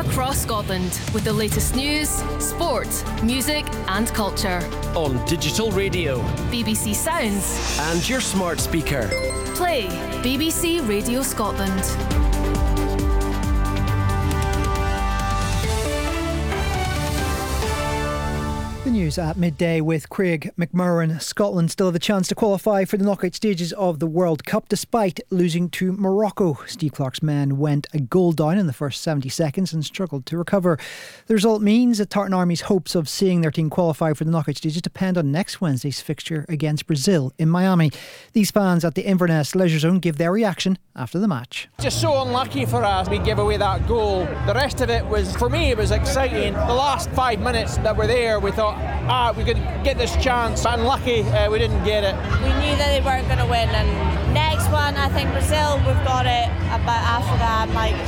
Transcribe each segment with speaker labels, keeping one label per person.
Speaker 1: across Scotland with the latest news, sport, music and culture.
Speaker 2: On digital radio,
Speaker 1: BBC Sounds
Speaker 2: and your smart speaker.
Speaker 1: Play BBC Radio Scotland.
Speaker 3: The news at midday with Craig McMurran. Scotland still have a chance to qualify for the knockout stages of the World Cup despite losing to Morocco. Steve Clarke's men went a goal down in the first 70 seconds and struggled to recover. The result means that Tartan Army's hopes of seeing their team qualify for the knockout stages depend on next Wednesday's fixture against Brazil in Miami. These fans at the Inverness Leisure Zone give their reaction after the match.
Speaker 4: Just so unlucky for us, we gave away that goal. The rest of it was, for me, it was exciting. The last 5 minutes that were there, we thought, we could get this chance. But unlucky, we didn't get it.
Speaker 5: We knew that they weren't going to win, and next one, I think Brazil, we've got it. But after that,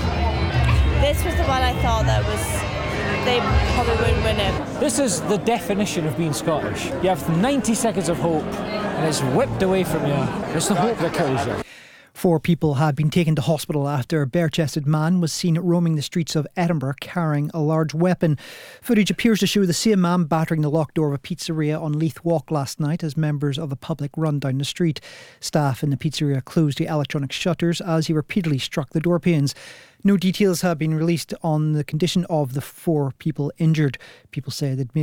Speaker 5: this was the one I thought that they probably wouldn't win it.
Speaker 6: This is the definition of being Scottish. You have 90 seconds of hope, and it's whipped away from you. It's the hope that kills you.
Speaker 3: 4 people had been taken to hospital after a bare-chested man was seen roaming the streets of Edinburgh carrying a large weapon. Footage appears to show the same man battering the locked door of a pizzeria on Leith Walk last night as members of the public run down the street. Staff in the pizzeria closed the electronic shutters as he repeatedly struck the door panes. No details have been released on the condition of the 4 people injured. Police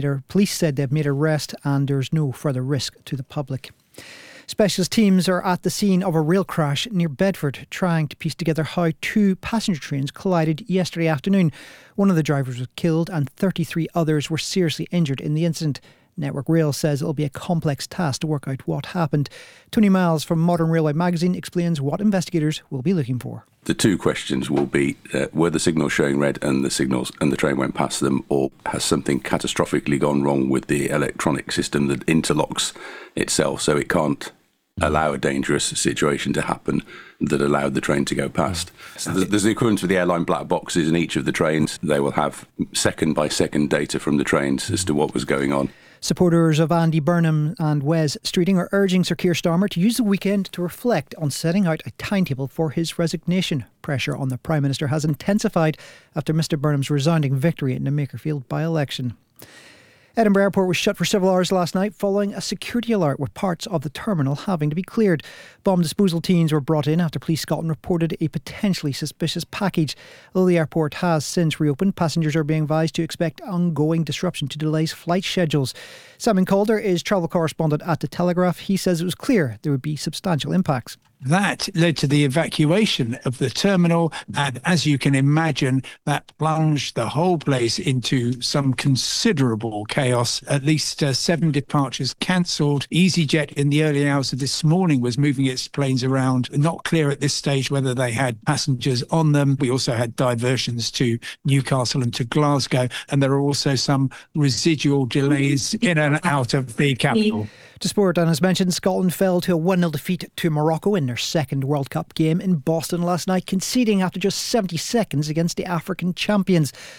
Speaker 3: said they've made arrest and there's no further risk to the public. Specialist teams are at the scene of a rail crash near Bedford, trying to piece together how 2 passenger trains collided yesterday afternoon. One of the drivers was killed and 33 others were seriously injured in the incident. Network Rail says it'll be a complex task to work out what happened. Tony Miles from Modern Railway magazine explains what investigators will be looking for.
Speaker 7: The 2 questions will be, were the signals showing red and the train went past them, or has something catastrophically gone wrong with the electronic system that interlocks itself so it can't allow a dangerous situation to happen that allowed the train to go past. So there's the equivalent of the airline black boxes in each of the trains. They will have second by second data from the trains as to what was going on.
Speaker 3: Supporters of Andy Burnham and Wes Streeting are urging Sir Keir Starmer to use the weekend to reflect on setting out a timetable for his resignation. Pressure on the Prime Minister has intensified after Mr Burnham's resounding victory in the Makerfield by-election. Edinburgh Airport was shut for several hours last night following a security alert with parts of the terminal having to be cleared. Bomb disposal teams were brought in after Police Scotland reported a potentially suspicious package. Though the airport has since reopened, passengers are being advised to expect ongoing disruption to delays flight schedules. Simon Calder is travel correspondent at The Telegraph. He says it was clear there would be substantial impacts.
Speaker 8: That led to the evacuation of the terminal, and as you can imagine, that plunged the whole place into some considerable chaos. At least 7 departures cancelled. EasyJet in the early hours of this morning was moving its planes around. Not clear at this stage whether they had passengers on them. We also had diversions to Newcastle and to Glasgow, and there are also some residual delays in and out of the capital.
Speaker 3: To sport, and as mentioned, Scotland fell to a 1-0 defeat to Morocco in their second World Cup game in Boston last night, conceding after just 70 seconds against the African champions.